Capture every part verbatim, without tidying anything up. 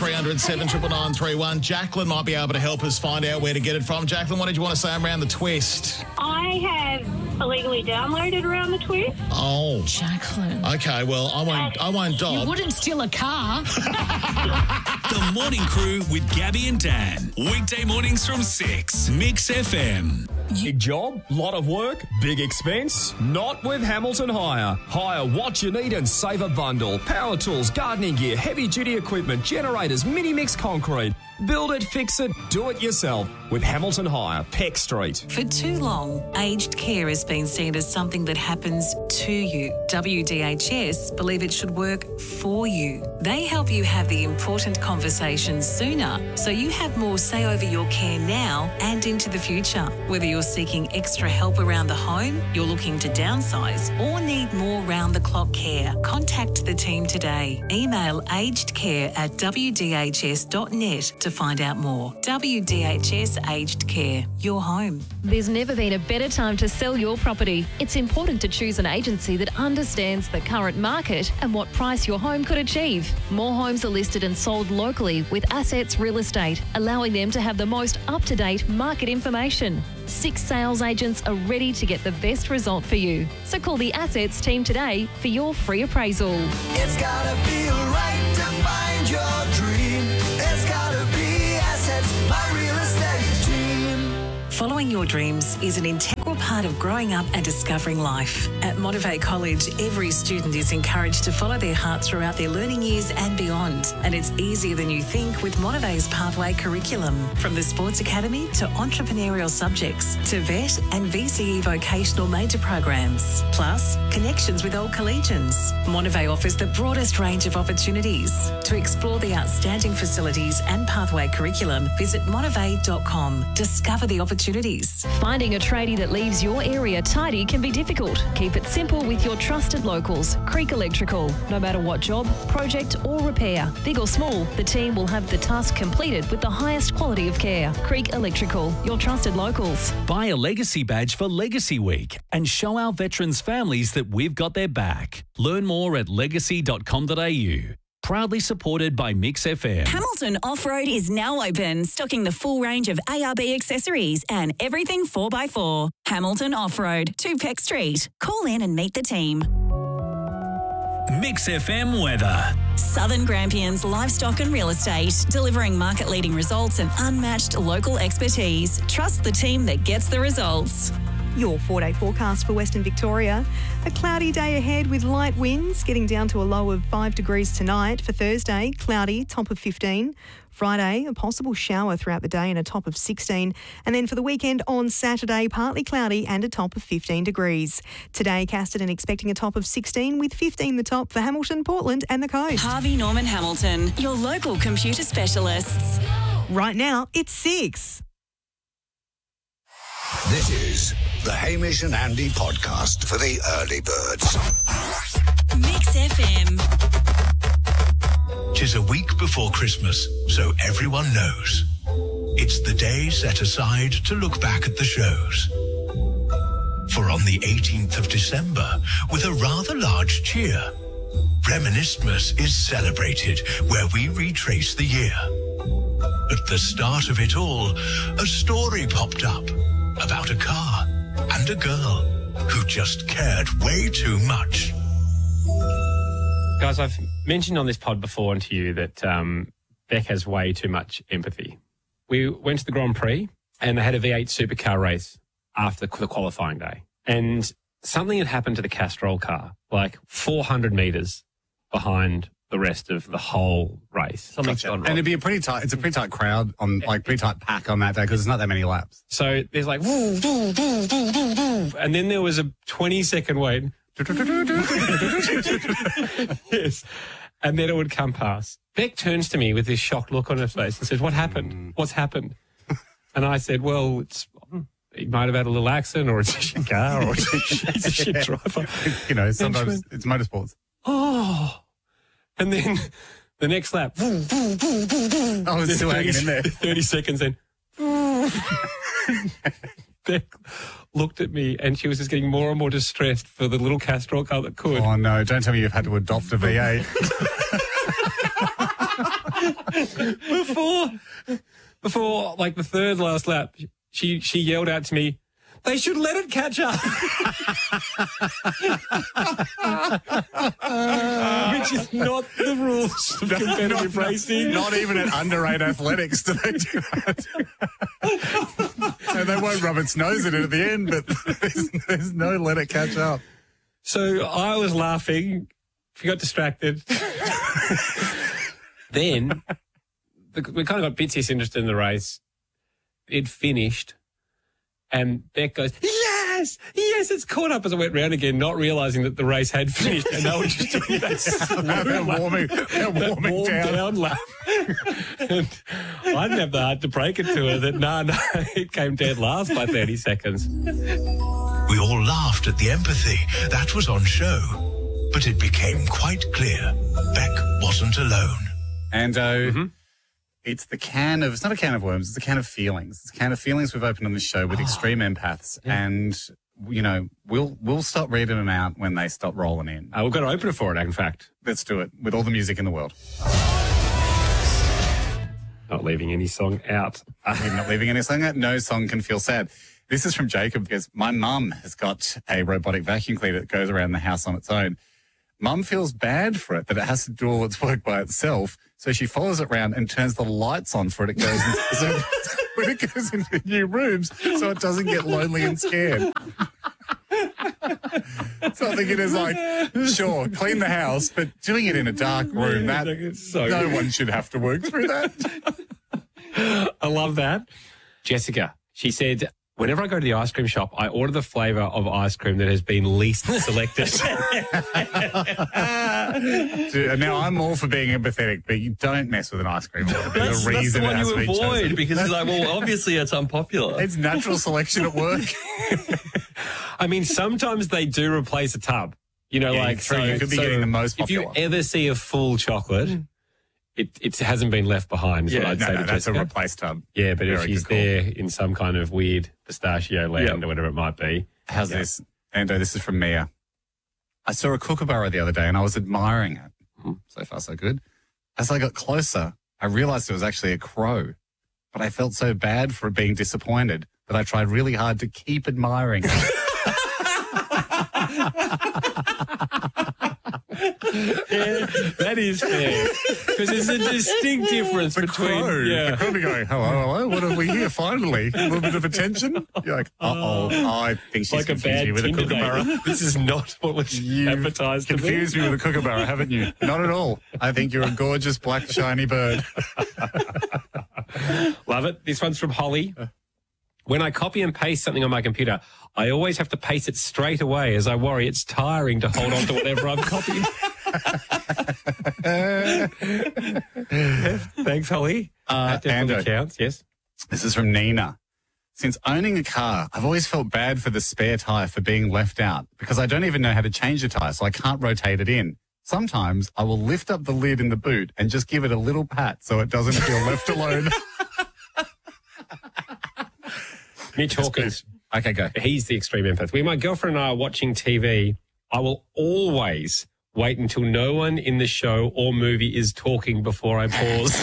three hundred seven nine nine nine three one. Jacqueline might be able to help us find out where to get it from. Jacqueline, what did you want to say around the twist? I have illegally downloaded Around the Twist. Oh. Jacqueline. Okay, well, I won't, I won't You dob. wouldn't steal a car. The Morning Crew with Gabby and Dan. Weekday mornings from six. Mix F M. Big job, lot of work, big expense? Not with Hamilton Hire. Hire what you need and save a bundle. Power tools, gardening gear, heavy duty equipment, generators, mini mix concrete. Build it, fix it, do it yourself with Hamilton Hire, Peck Street. For too long, aged care has been seen as something that happens to you. W D H S believe it should work for you. They help you have the important conversations sooner, so you have more say over your care now and into the future. Whether you're seeking extra help around the home, you're looking to downsize, or need more round-the-clock care, contact the team today. Email agedcare at w d h s dot net to find out more. W D H S Aged Care, your home. There's never been a better time to sell your property. It's important to choose an agency that understands the current market and what price your home could achieve. More homes are listed and sold locally with Assets Real Estate, allowing them to have the most up-to-date market information. Six sales agents are ready to get the best result for you. So call the Assets team today for your free appraisal. It's gotta feel right to find your dream. It's gotta be Assets, my real estate team. Following your dreams is an integral part of growing up and discovering life. At Motivate College, every student is encouraged to follow their heart throughout their learning years and beyond. And it's easier than you think with Motivate's pathway curriculum. From the sports academy to entrepreneurial subjects to vet and V C E vocational major programs. Plus, connections with old collegians. Motivate offers the broadest range of opportunities. To explore the outstanding facilities and pathway curriculum, visit motivate dot com. Discover the opportunities. Finding a tradie that leaves your area tidy can be difficult. Keep it simple with your trusted locals, Creek Electrical. No matter what job, project or repair, big or small, the team will have the task completed with the highest quality of care. Creek Electrical, your trusted locals. Buy a legacy badge for Legacy Week and show our veterans' families that we've got their back. Learn more at legacy dot com dot a u. Proudly supported by Mix F M. Hamilton Off-Road is now open, stocking the full range of A R B accessories and everything four by four. Hamilton Off-Road, two Peck Street. Call in and meet the team. Mix F M weather. Southern Grampians Livestock and Real Estate, delivering market-leading results and unmatched local expertise. Trust the team that gets the results. Your four-day forecast for Western Victoria. A cloudy day ahead with light winds, getting down to a low of five degrees tonight. For Thursday, cloudy, top of fifteen. Friday, a possible shower throughout the day and a top of sixteen. And then for the weekend on Saturday, partly cloudy and a top of fifteen degrees. Today, Casterton expecting a top of sixteen with fifteen the top for Hamilton, Portland and the coast. Harvey Norman Hamilton, your local computer specialists. Right now, it's six. This is the Hamish and Andy podcast for the early birds. Mix F M. 'Tis a week before Christmas, so everyone knows. It's the day set aside to look back at the shows. For on the eighteenth of December, with a rather large cheer, Reminiscence is celebrated, where we retrace the year. At the start of it all, a story popped up about a car and a girl who just cared way too much. Guys, I've mentioned on this pod before and to you that um, Beck has way too much empathy. We went to the Grand Prix and they had a V eight supercar race after the qualifying day. And something had happened to the Castrol car, like four hundred metres behind the rest of the whole race. Something's gone wrong. And it'd be a pretty tight, it's a pretty tight crowd, on like pretty tight pack on that day because there's not that many laps. So there's like, woo, woo, woo, woo, woo, woo, and then there was a twenty second wait. Yes. And then it would come past. Beck turns to me with this shocked look on her face and says, what happened? Mm. What's happened? And I said, well, it's, he might have had a little accident, or it's a shit car, or it's a, it's a shit driver. You know, sometimes went, it's motorsports. Oh. And then the next lap. Oh, it's still hanging in there. thirty seconds then. Beck looked at me and she was just getting more and more distressed for the little Castrol car that could. Oh, no. Don't tell me you've had to adopt a V eight. before, before like the third last lap, she she yelled out to me, "They should let it catch up," which is not the rules of competitive racing. Not even at under eight athletics do they do that. And they won't rub its nose in it at the end, but there's, there's no let it catch up. So I was laughing. She got distracted. Then we kind of got bitsy interested in the race. It finished, and Beck goes, "Yes, yes, it's caught up." As I went round again, not realising that the race had finished, and they were just doing that slow They're warming, they're that warming warm down. down lap. And I didn't have the heart to break it to her that no, no, it came dead last by thirty seconds. We all laughed at the empathy. That was on show. But it became quite clear Beck wasn't alone. And uh, Mm-hmm. it's the can of, it's not a can of worms, it's a can of feelings. It's a can of feelings we've opened on this show with Oh. extreme empaths. And, you know, we'll we'll stop reading them out when they stop rolling in. Uh, we've got to open it for it, in fact. Let's do it with all the music in the world. Not leaving any song out. We're not leaving any song out. No song can feel sad. This is from Jacob because my mum has got a robotic vacuum cleaner that goes around the house on its own. Mum feels bad for it that it has to do all its work by itself, so she follows it around and turns the lights on for it. It goes into, so when it goes into new rooms, so it doesn't get lonely and scared. So I think it is like, sure, clean the house, but doing it in a dark room, that so no good. one should have to work through that. I love that. Jessica, she said, whenever I go to the ice cream shop, I order the flavour of ice cream that has been least selected. Dude, now, I'm all for being empathetic, but you don't mess with an ice cream order. There's That's, a that's reason the it one has you to be avoid chosen. because it's like, well, obviously it's unpopular. It's natural selection at work. I mean, sometimes they do replace a tub. You know, Yeah, like true. so, You could be so getting the most If you popular. ever see a full chocolate, it it hasn't been left behind. Is Yeah, what I'd no, say no, to that's a Jessica. replaced tub. Yeah, but if Very she's good call. there in some kind of weird pistachio land Yep. or whatever it might be. How's Yeah. this? Ando, this is from Mia. I saw a kookaburra the other day and I was admiring it. Hmm, So far, so good. As I got closer, I realized it was actually a crow. But I felt so bad for being disappointed that I tried really hard to keep admiring it. Yeah, that is fair. Because there's a distinct difference The between... crow. Yeah. The crow be going, hello, hello, what have we here finally? A little bit of attention? You're like, uh-oh, I think she's Like a confused bad me with a Tinder kookaburra. date. This is not what was You've advertised to be. confused me with a kookaburra, haven't you? Not at all. I think you're a gorgeous black shiny bird. Love it. This one's from Holly. When I copy and paste something on my computer, I always have to paste it straight away as I worry it's tiring to hold on to whatever I've copied. Thanks, Holly. Uh, that definitely Ando. counts, yes. This is from Nina. Since owning a car, I've always felt bad for the spare tyre for being left out because I don't even know how to change the tyre, so I can't rotate it in. Sometimes I will lift up the lid in the boot and just give it a little pat so it doesn't feel left alone. Mitch Hawkins. Okay, go. He's the extreme empath. When my girlfriend and I are watching T V, I will always wait until no one in the show or movie is talking before I pause.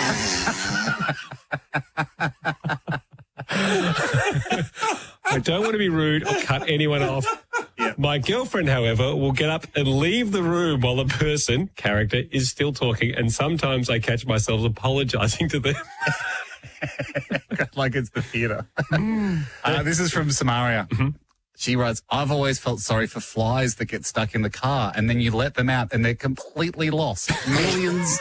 I don't want to be rude or cut anyone off. Yep. My girlfriend, however, will get up and leave the room while the person, character, is still talking, and sometimes I catch myself apologising to them. Like it's the theatre. uh, this is from Samaria. She writes, I've always felt sorry for flies that get stuck in the car and then you let them out and they're completely lost. Millions,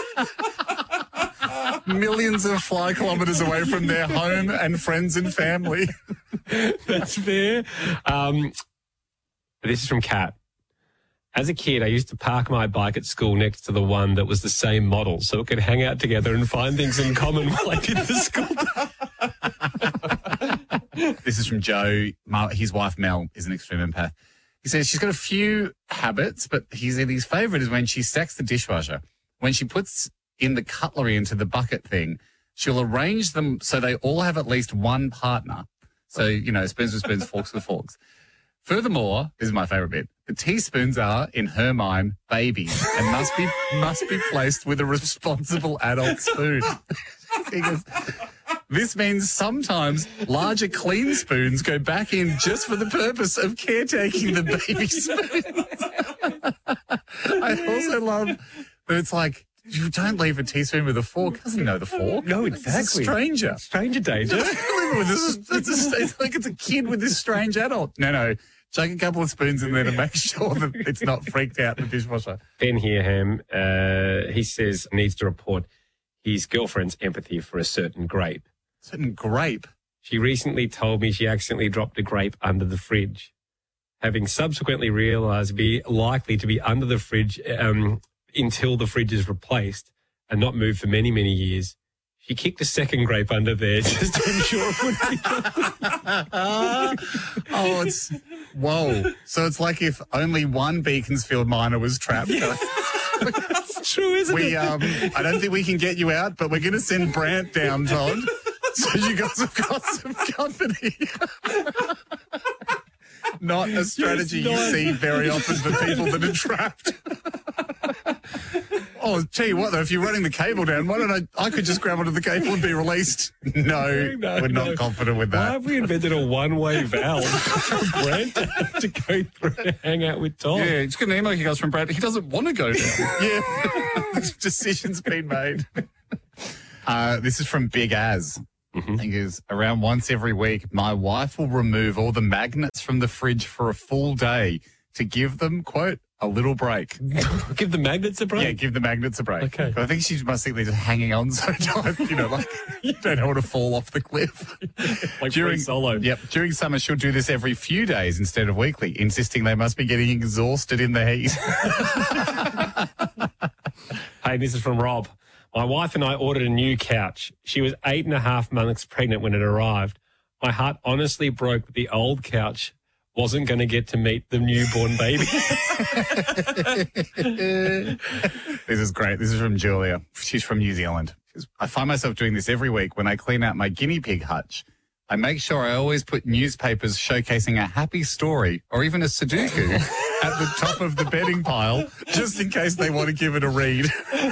millions of fly kilometres away from their home and friends and family. That's fair. Um, this is from Kat. As a kid, I used to park my bike at school next to the one that was the same model so it could hang out together and find things in common while I did the school. This is from Joe. Mar- His wife, Mel, is an extreme empath. He says she's got a few habits, but he said his favourite is when she sacks the dishwasher. When she puts in the cutlery into the bucket thing, she'll arrange them so they all have at least one partner. So, you know, spoons with spoons, forks with forks. Furthermore, this is my favourite bit. The teaspoons are, in her mind, babies and must be must be placed with a responsible adult spoon. Because this means sometimes larger clean spoons go back in just for the purpose of caretaking the baby spoons. I also love that it's like, you don't leave a teaspoon with a fork. Doesn't know the fork. No, It's a exactly. stranger. Stranger danger. Leave it with this- it's, a, it's like it's a kid with this strange adult. No, no. Chuck a couple of spoons in there to make sure that it's not freaked out in the dishwasher. Ben here, Ham, uh, he says needs to report his girlfriend's empathy for a certain grape. Certain grape? She recently told me she accidentally dropped a grape under the fridge. Having subsequently realised be likely to be under the fridge um, until the fridge is replaced and not moved for many, many years, she kicked a second grape under there just to ensure it would be Oh, it's... Whoa. So it's like if only one Beaconsfield miner was trapped. That's true, isn't we, it? Um, I don't think we can get you out, but we're going to send Brant down, Todd, so you guys have got some company. Not a strategy Yes, you no. see very often for people that are trapped. Oh, tell you what, though, if you're running the cable down, why don't I... I could just grab onto the cable and be released. No, No, we're not no. confident with Why that. have we invented a one-way valve for Brent to go through and hang out with Tom? Yeah, it's got an email he goes from Brad. He doesn't want to go down. Yeah, this decision's been made. Uh, this is from Big Az. Mm-hmm. He goes, around once every week, my wife will remove all the magnets from the fridge for a full day to give them, quote, a little break. Give the magnets a break? Yeah, give the magnets a break. Okay. But I think she must think they're just hanging on so tight, you know, like you don't want to fall off the cliff. Like during free solo. Yep. During summer, she'll do this every few days instead of weekly, insisting they must be getting exhausted in the heat. Hey, this is from Rob. My wife and I ordered a new couch. She was eight and a half months pregnant when it arrived. My heart honestly broke that the old couch wasn't going to get to meet the newborn baby. This is great. This is from Julia. She's from New Zealand. She goes, I find myself doing this every week when I clean out my guinea pig hutch. I make sure I always put newspapers showcasing a happy story or even a Sudoku at the top of the bedding pile, just in case they want to give it a read.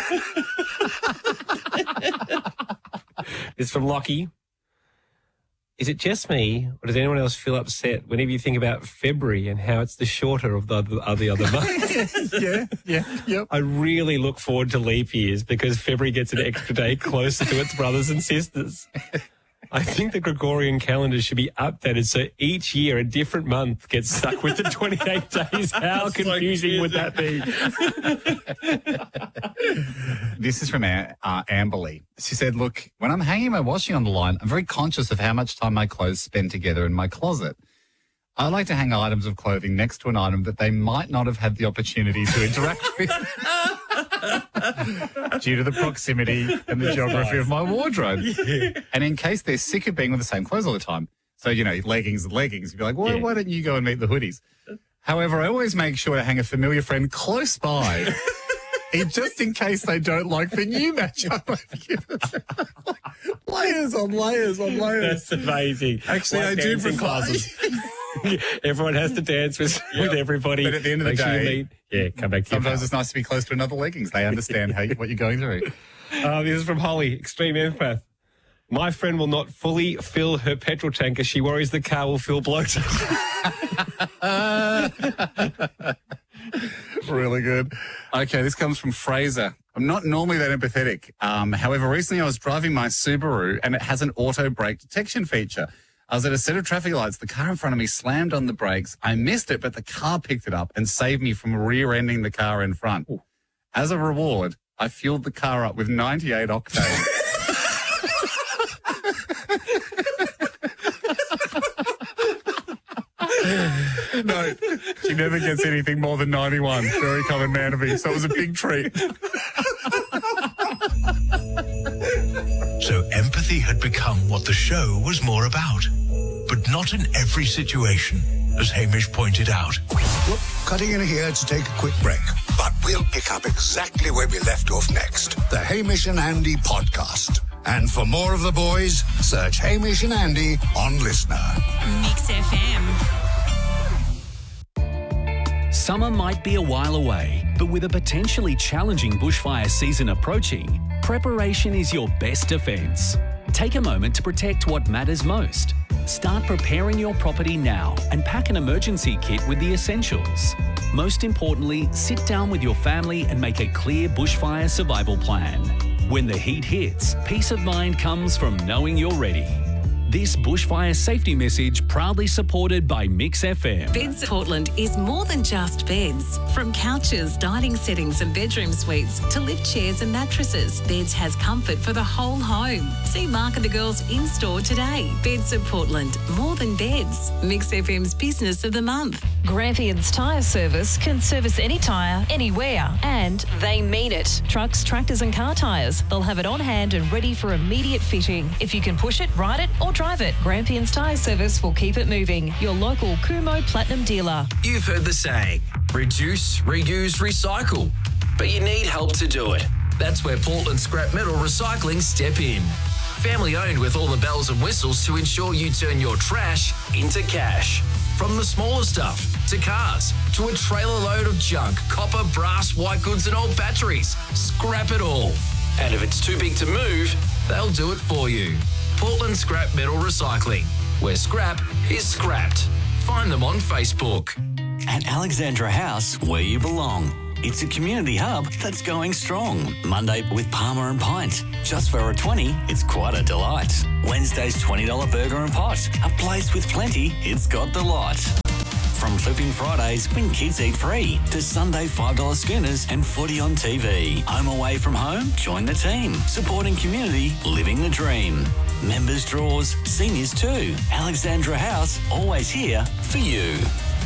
It's from Lockie. Is it just me, or does anyone else feel upset whenever you think about February and how it's the shorter of the, of the other months? Yeah, yeah, yep. I really look forward to leap years because February gets an extra day closer to its brothers and sisters. I think the Gregorian calendar should be updated so each year a different month gets stuck with the twenty-eight days. How confusing would that be? This is from uh, Amberly. She said, look, when I'm hanging my washing on the line, I'm very conscious of how much time my clothes spend together in my closet. I like to hang items of clothing next to an item that they might not have had the opportunity to interact with due to the proximity and the That's geography nice. of my wardrobe. Yeah. And in case they're sick of being with the same clothes all the time. So, you know, leggings and leggings. You'd be like, well, Yeah. why don't you go and meet the hoodies? However, I always make sure to hang a familiar friend close by. in- just in case they don't like the new matchup I've given them. Layers on layers on layers. That's amazing. Actually, Like I do dancing prefer... classes. Everyone has to dance with, with everybody. But at the end of the Make sure you day, meet. Yeah, come back to your sometimes house. it's nice to be close to another leggings. They understand how you, what you're going through. Uh, this is from Holly, extreme empath. My friend will not fully fill her petrol tank as she worries the car will feel bloated. Really good. Okay, this comes from Fraser. I'm not normally that empathetic. Um, however, recently I was driving my Subaru and it has an auto brake detection feature. I was at a set of traffic lights. The car in front of me slammed on the brakes. I missed it, but the car picked it up and saved me from rear-ending the car in front. As a reward, I fueled the car up with ninety-eight octane. No, she never gets anything more than ninety-one. Very common man of me, so it was a big treat. So empathy had become what the show was more about. But not in every situation, as Hamish pointed out. Look, cutting in here to take a quick break. But we'll pick up exactly where we left off next. The Hamish and Andy podcast. And for more of the boys, search Hamish and Andy on Listener. Mix F M. Summer might be a while away, but with a potentially challenging bushfire season approaching, preparation is your best defence. Take a moment to protect what matters most. Start preparing your property now and pack an emergency kit with the essentials. Most importantly, sit down with your family and make a clear bushfire survival plan. When the heat hits, peace of mind comes from knowing you're ready. This bushfire safety message proudly supported by Mix F M. Beds Portland is more than just beds. From couches, dining settings and bedroom suites to lift chairs and mattresses, Beds has comfort for the whole home. See Mark and the girls in store today. Beds of Portland, more than beds. Mix F M's Business of the Month. Grampians Tyre Service can service any tyre, anywhere, and they mean it. Trucks, tractors and car tyres. They'll have it on hand and ready for immediate fitting. If you can push it, ride it or drive it, Grampians Tyre Service will keep it moving. Your local Kumo Platinum dealer. You've heard the saying, reduce, reuse, recycle. But you need help to do it. That's where Portland Scrap Metal Recycling step in. Family owned with all the bells and whistles to ensure you turn your trash into cash. From the smaller stuff to cars to a trailer load of junk, copper, brass, white goods and old batteries. Scrap it all. And if it's too big to move, they'll do it for you. Portland Scrap Metal Recycling, where scrap is scrapped. Find them on Facebook. At Alexandra House, where you belong. It's a community hub that's going strong. Monday with Palmer and Pint. Just for a twenty, it's quite a delight. Wednesday's twenty dollars burger and pot. A place with plenty, it's got the lot. From Flipping Fridays when kids eat free to Sunday five dollars schooners and footy on T V. Home away from home? Join the team. Supporting community, living the dream. Members draws, seniors too. Alexandra House, always here for you.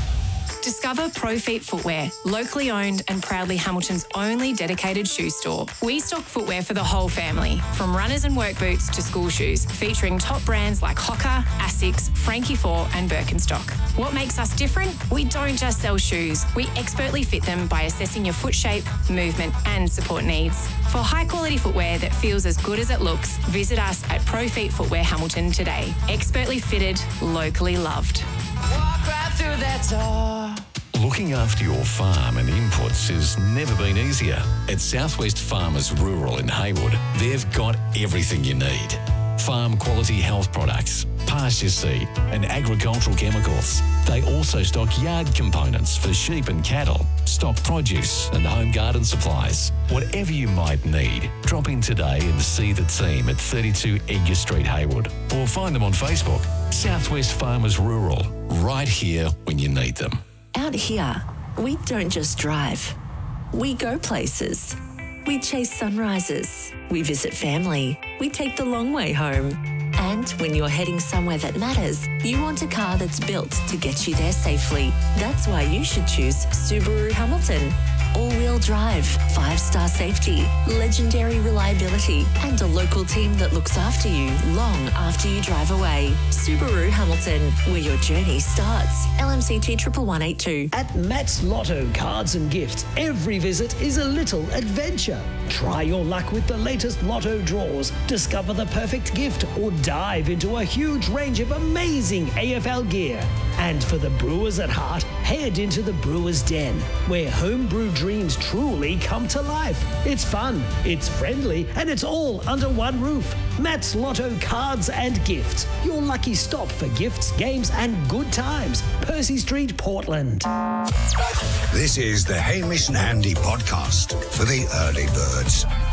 Discover ProFeet Footwear, locally owned and proudly Hamilton's only dedicated shoe store. We stock footwear for the whole family, from runners and work boots to school shoes, featuring top brands like Hoka, Asics, Frankie Four and Birkenstock. What makes us different? We don't just sell shoes. We expertly fit them by assessing your foot shape, movement and support needs. For high-quality footwear that feels as good as it looks, visit us at ProFeet Footwear Hamilton today. Expertly fitted, locally loved. Walk right through that door. Looking after your farm and inputs has never been easier. At Southwest Farmers Rural in Haywood, they've got everything you need. Farm quality health products, pasture seed and agricultural chemicals. They also stock yard components for sheep and cattle, stock produce and home garden supplies. Whatever you might need, drop in today and see the team at thirty-two Edgar Street, Haywood, or find them on Facebook. Southwest Farmers Rural, right here when you need them. Out here, we don't just drive. We go places. We chase sunrises. We visit family. We take the long way home. And when you're heading somewhere that matters, you want a car that's built to get you there safely. That's why you should choose Subaru Hamilton. All-wheel drive, five-star safety, legendary reliability, and a local team that looks after you long after you drive away. Subaru Hamilton, where your journey starts. L M C T one one one eight two. At Matt's Lotto Cards and Gifts, every visit is a little adventure. Try your luck with the latest Lotto draws, discover the perfect gift, or dive into a huge range of amazing A F L gear. And for the brewers at heart, head into the Brewers Den, where homebrew dreams truly come to life. It's fun, it's friendly, and it's all under one roof. Matt's Lotto Cards and Gifts, your lucky stop for gifts, games, and good times. Percy Street, Portland. This is the Hamish and Andy podcast for the early birds.